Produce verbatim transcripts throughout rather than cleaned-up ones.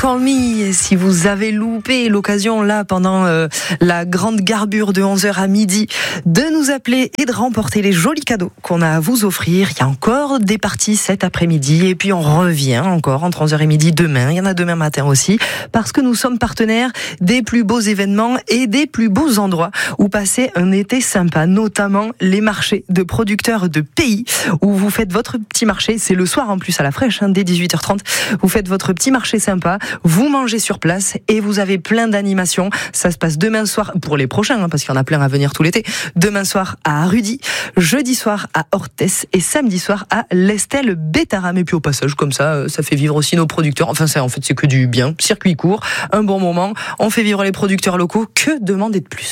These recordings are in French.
Call Me, si vous avez loupé l'occasion là pendant euh, la grande garbure de onze heures à midi de nous appeler et de remporter les jolis cadeaux qu'on a à vous offrir. Il y a encore des parties cet après-midi et puis on revient encore entre onze heures et midi demain. Il y en a demain matin aussi parce que nous sommes partenaires des plus beaux événements et des plus beaux endroits où passer un été sympa, notamment les marchés de producteurs de pays où vous faites votre petit marché. C'est le soir en plus à la fraîche, hein, dès dix-huit heures trente. Vous faites votre petit marché sympa. Vous mangez sur place et vous avez plein d'animations. Ça se passe demain soir, pour les prochains, hein, parce qu'il y en a plein à venir tout l'été. Demain soir à Rudy, jeudi soir à Orthès et samedi soir à l'Estelle Bétaram. Et puis au passage, comme ça, ça fait vivre aussi nos producteurs. Enfin, ça, en fait, c'est que du bien. Circuit court, un bon moment. On fait vivre les producteurs locaux. Que demander de plus ?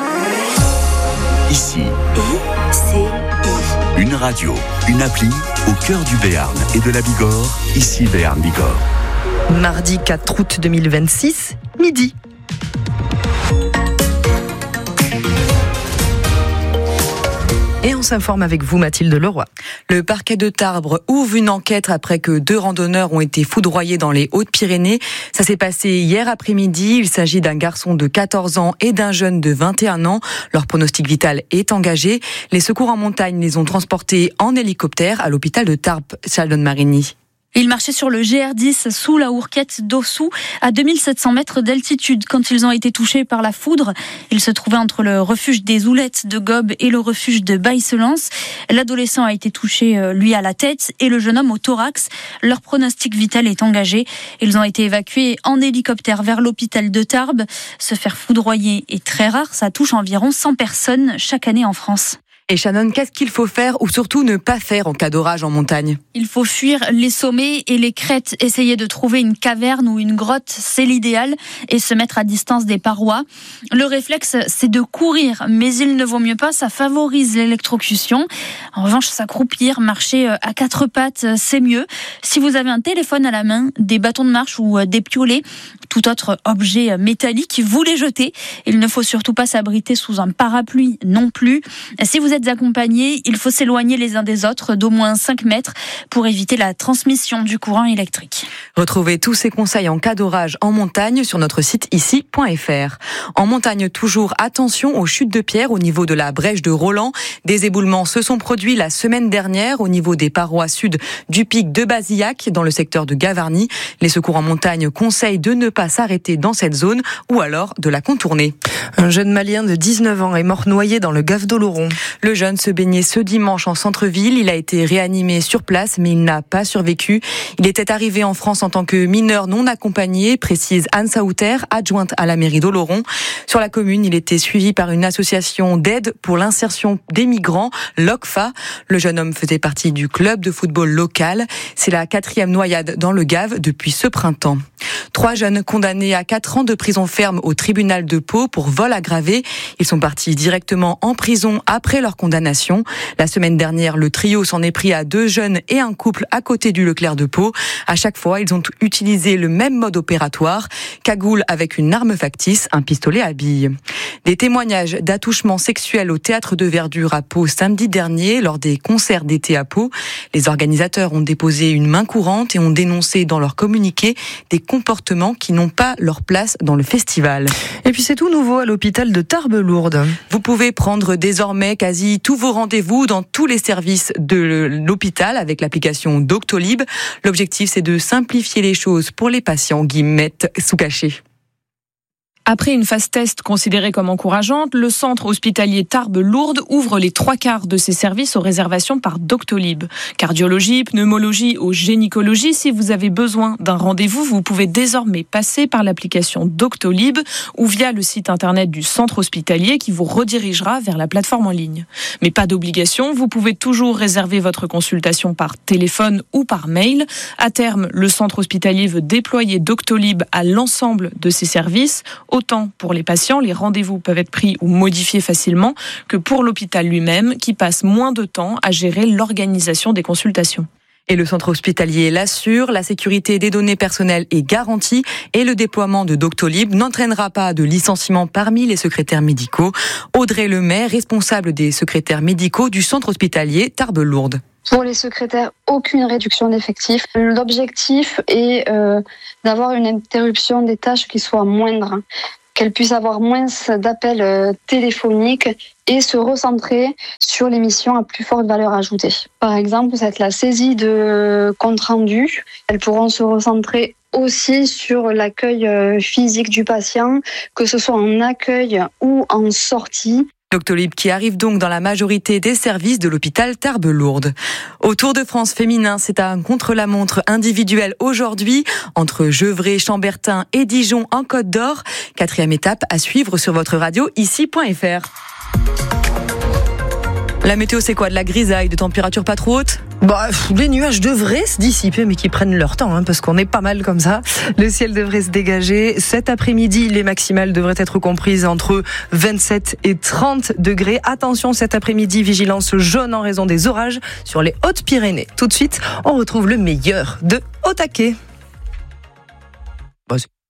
Ici, I C I. Une radio, une appli au cœur du Béarn et de la Bigorre. Ici Béarn Bigorre. Mardi quatre août deux mille vingt-six, midi. Et on s'informe avec vous, Mathilde Leroy. Le parquet de Tarbes ouvre une enquête après que deux randonneurs ont été foudroyés dans les Hautes-Pyrénées. Ça s'est passé hier après-midi. Il s'agit d'un garçon de quatorze ans et d'un jeune de vingt et un ans. Leur pronostic vital est engagé. Les secours en montagne les ont transportés en hélicoptère à l'hôpital de Tarbes. Sheldon Marini. Ils marchaient sur le G R dix sous la Hourquette d'Ossou à deux mille sept cents mètres d'altitude quand ils ont été touchés par la foudre. Ils se trouvaient entre le refuge des Oulettes de Gobe et le refuge de Baille-Selance. L'adolescent a été touché, lui, à la tête et le jeune homme au thorax. Leur pronostic vital est engagé. Ils ont été évacués en hélicoptère vers l'hôpital de Tarbes. Se faire foudroyer est très rare. Ça touche environ cent personnes chaque année en France. Et Shannon, qu'est-ce qu'il faut faire ou surtout ne pas faire en cas d'orage en montagne ? Il faut fuir les sommets et les crêtes. Essayer de trouver une caverne ou une grotte, c'est l'idéal, et se mettre à distance des parois. Le réflexe, c'est de courir, mais il ne vaut mieux pas, ça favorise l'électrocution. En revanche, s'accroupir, marcher à quatre pattes, c'est mieux. Si vous avez un téléphone à la main, des bâtons de marche ou des piolets, tout autre objet métallique, vous les jetez. Il ne faut surtout pas s'abriter sous un parapluie non plus. Si vous êtes accompagnés, il faut s'éloigner les uns des autres d'au moins cinq mètres pour éviter la transmission du courant électrique. Retrouvez tous ces conseils en cas d'orage en montagne sur notre site ici point f r. En montagne toujours, attention aux chutes de pierres au niveau de la brèche de Roland. Des éboulements se sont produits la semaine dernière au niveau des parois sud du pic de Bazillac dans le secteur de Gavarnie. Les secours en montagne conseillent de ne pas s'arrêter dans cette zone ou alors de la contourner. Un jeune Malien de dix-neuf ans est mort noyé dans le Gave d'Oloron. Le jeune se baignait ce dimanche en centre-ville. Il a été réanimé sur place, mais il n'a pas survécu. Il était arrivé en France en tant que mineur non accompagné, précise Anne Saouter, adjointe à la mairie d'Oloron. Sur la commune, il était suivi par une association d'aide pour l'insertion des migrants, l'OCFA. Le jeune homme faisait partie du club de football local. C'est la quatrième noyade dans le Gave depuis ce printemps. Trois jeunes condamnés à quatre ans de prison ferme au tribunal de Pau pour vol aggravé. Ils sont partis directement en prison après leur condamnation. La semaine dernière, le trio s'en est pris à deux jeunes et un couple à côté du Leclerc de Pau. À chaque fois, ils ont utilisé le même mode opératoire, cagoule avec une arme factice, un pistolet à billes. Des témoignages d'attouchements sexuels au théâtre de Verdure à Pau samedi dernier lors des concerts d'été à Pau. Les organisateurs ont déposé une main courante et ont dénoncé dans leur communiqué des comportements qui n'ont pas leur place dans le festival. Et puis c'est tout nouveau à l'hôpital de Tarbes-Lourdes. Vous pouvez prendre désormais quasi tous vos rendez-vous dans tous les services de l'hôpital avec l'application Doctolib. L'objectif, c'est de simplifier les choses pour les patients, Guillemette Soucaché. Après une phase test considérée comme encourageante, le centre hospitalier Tarbes-Lourdes ouvre les trois quarts de ses services aux réservations par Doctolib. Cardiologie, pneumologie ou gynécologie, si vous avez besoin d'un rendez-vous, vous pouvez désormais passer par l'application Doctolib ou via le site internet du centre hospitalier qui vous redirigera vers la plateforme en ligne. Mais pas d'obligation, vous pouvez toujours réserver votre consultation par téléphone ou par mail. À terme, le centre hospitalier veut déployer Doctolib à l'ensemble de ses services. Autant pour les patients, les rendez-vous peuvent être pris ou modifiés facilement, que pour l'hôpital lui-même, qui passe moins de temps à gérer l'organisation des consultations. Et le centre hospitalier l'assure, la sécurité des données personnelles est garantie et le déploiement de Doctolib n'entraînera pas de licenciement parmi les secrétaires médicaux. Audrey Lemay, responsable des secrétaires médicaux du centre hospitalier Tarbes-Lourdes. Pour les secrétaires, aucune réduction d'effectifs. L'objectif est euh, d'avoir une interruption des tâches qui soit moindre, qu'elles puissent avoir moins d'appels euh, téléphoniques et se recentrer sur les missions à plus forte valeur ajoutée. Par exemple, ça va être la saisie de comptes rendus. Elles pourront se recentrer aussi sur l'accueil euh, physique du patient, que ce soit en accueil ou en sortie. Doctolib qui arrive donc dans la majorité des services de l'hôpital Tarbes-Lourdes. Au Tour de France féminin, c'est un contre-la-montre individuel aujourd'hui entre Gevrey, Chambertin et Dijon en Côte d'Or. Quatrième étape à suivre sur votre radio ici point f r. La météo, c'est quoi? De la grisaille, de température pas trop haute? Bah, les nuages devraient se dissiper, mais qui prennent leur temps, hein, parce qu'on est pas mal comme ça. Le ciel devrait se dégager. Cet après-midi, les maximales devraient être comprises entre vingt-sept et trente degrés. Attention, cet après-midi, vigilance jaune en raison des orages sur les Hautes-Pyrénées. Tout de suite, on retrouve le meilleur de Au taquet.